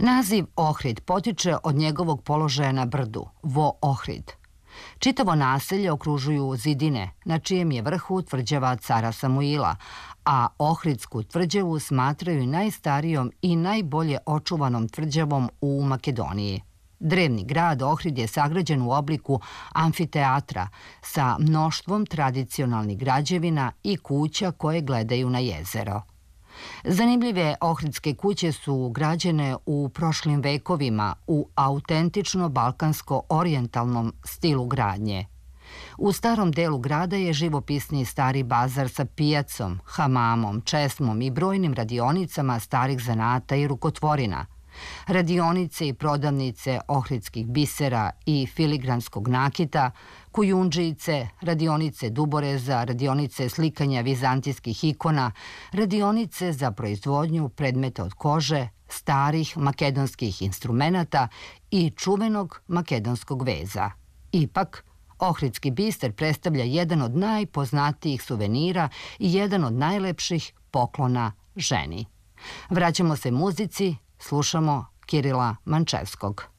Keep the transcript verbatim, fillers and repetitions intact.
Naziv Ohrid potiče od njegovog položaja na brdu, Vo Ohrid. Čitavo naselje okružuju zidine, na čijem je vrhu tvrđava cara Samuila, a Ohridsku tvrđavu smatraju najstarijom i najbolje očuvanom tvrđavom u Makedoniji. Drevni grad Ohrid je sagrađen u obliku amfiteatra sa mnoštvom tradicionalnih građevina i kuća koje gledaju na jezero. Zanimljive ohridske kuće su građene u prošlim vekovima u autentično balkansko-orijentalnom stilu gradnje. U starom delu grada je živopisni stari bazar sa pijacom, hamamom, česmom i brojnim radionicama starih zanata i rukotvorina. Radionice i prodavnice ohridskih bisera i filigranskog nakita, kujundžice, radionice duboreza, radionice slikanja vizantijskih ikona, radionice za proizvodnju predmeta od kože, starih makedonskih instrumenata i čuvenog makedonskog veza. Ipak, ohridski biser predstavlja jedan od najpoznatijih suvenira i jedan od najlepših poklona ženi. Vraćamo se muzici, slušamo Kirila Mančevskog.